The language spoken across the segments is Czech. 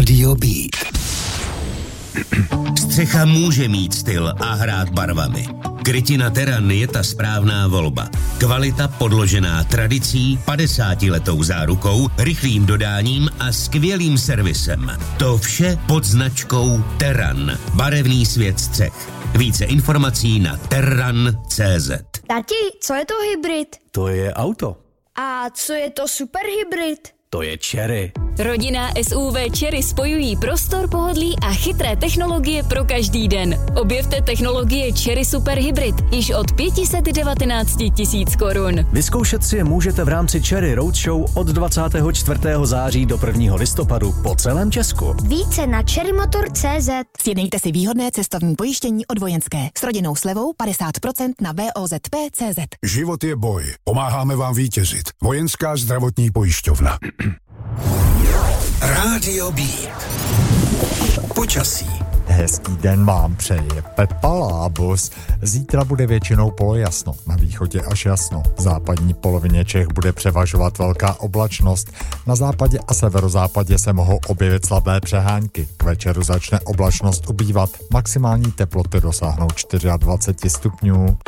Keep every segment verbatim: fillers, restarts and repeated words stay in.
Rádio Beat. Střecha může mít styl a hrát barvami. Krytina Terran je ta správná volba. Kvalita podložená tradicí, padesátiletou zárukou, rychlým dodáním a skvělým servisem. To vše pod značkou Terran. Barevný svět střech. Více informací na terran tečka cé zet. Tati, co je to hybrid? To je auto. A co je to superhybrid? To je Chery. Rodinná S U V Chery spojují prostor, pohodlí a chytré technologie pro každý den. Objevte technologie Chery Super Hybrid již od pět set devatenáct tisíc korun. Vyzkoušet si je můžete v rámci Chery Roadshow od dvacátého čtvrtého září do prvního listopadu po celém Česku. Více na cherrymotor tečka cé zet. Sjednejte si výhodné cestovní pojištění od Vojenské s rodinnou slevou padesát procent na V O Z P tečka cé zet. Život je boj. Pomáháme vám vítězit. Vojenská zdravotní pojišťovna. Rádio Beat. Počasí. Hezký den vám přeje Pepa Lábus. Zítra bude většinou polojasno, na východě až jasno. V západní polovině Čech bude převažovat velká oblačnost. Na západě a severozápadě se mohou objevit slabé přehánky. K večeru začne oblačnost ubývat. Maximální teploty dosáhnou dvacet čtyři stupňů.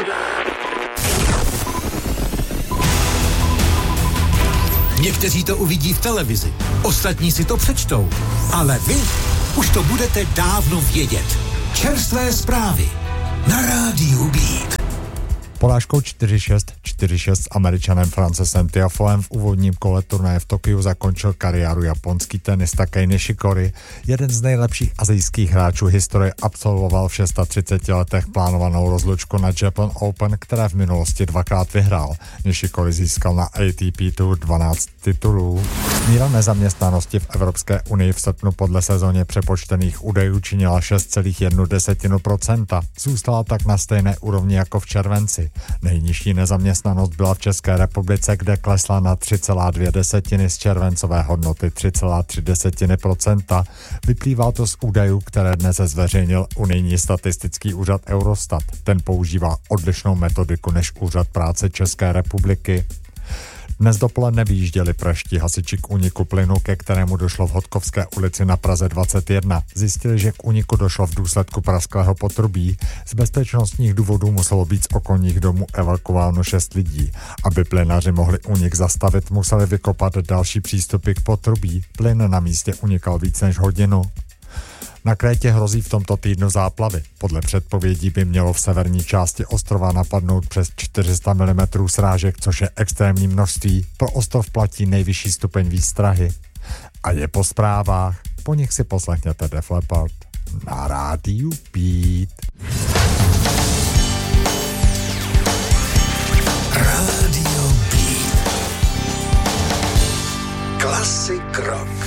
Někteří to uvidí v televizi, ostatní si to přečtou, ale vy už to budete dávno vědět. Čerstvé zprávy na Rádiu Beat. Porážkou čtyři šest čtyři šest s Američanem Francesem Tiafoem v úvodním kole turnaje v Tokiu zakončil kariéru japonský tenista Kei Nishikori. Jeden z nejlepších asijských hráčů historie absolvoval v třiceti šesti letech plánovanou rozlučku na Japan Open, které v minulosti dvakrát vyhrál. Nishikori získal na A T P Tour dvanáct titulů. Míra nezaměstnanosti v Evropské unii v srpnu podle sezóně přepočtených údajů činila šest celá jedna procenta. Zůstala tak na stejné úrovni jako v červenci. Nejnižší nezaměstnanost byla v České republice, kde klesla na tři celá dvě z červencové hodnoty tři celá tři procenta. Vyplývá to z údajů, které dnes zveřejnil unijní statistický úřad Eurostat. Ten používá odlišnou metodiku než Úřad práce České republiky. Dnes dopoledne vyjížděli praští hasiči k úniku plynu, ke kterému došlo v Hodkovské ulici na Praze dvacet jedna. Zjistili, že k úniku došlo v důsledku prasklého potrubí. Z bezpečnostních důvodů muselo být z okolních domů evakuováno šest lidí. Aby plynaři mohli únik zastavit, museli vykopat další přístupy k potrubí. Plyn na místě unikal víc než hodinu. Na Krétě hrozí v tomto týdnu záplavy. Podle předpovědí by mělo v severní části ostrova napadnout přes čtyři sta milimetrů srážek, což je extrémní množství. Pro ostrov platí nejvyšší stupeň výstrahy. A je po zprávách. Po nich si poslechněte Def Leppard na Rádiu Beat. Rádio Beat. Klasik rock.